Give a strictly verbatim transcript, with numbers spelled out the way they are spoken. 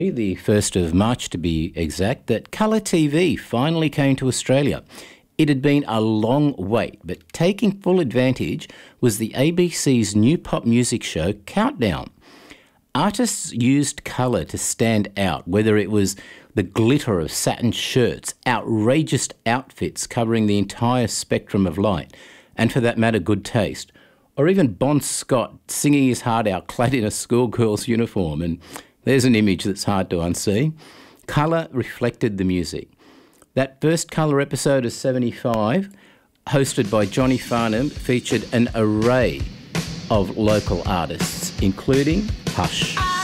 the first of March to be exact, that colour T V finally came to Australia. It had been a long wait, but taking full advantage was the A B C's new pop music show Countdown. Artists used colour to stand out, whether it was the glitter of satin shirts, outrageous outfits covering the entire spectrum of light, and for that matter, good taste, or even Bon Scott singing his heart out clad in a schoolgirl's uniform. And there's an image that's hard to unsee. Colour reflected the music. That first Colour episode of seventy-five, hosted by Johnny Farnham, featured an array of local artists, including Hush.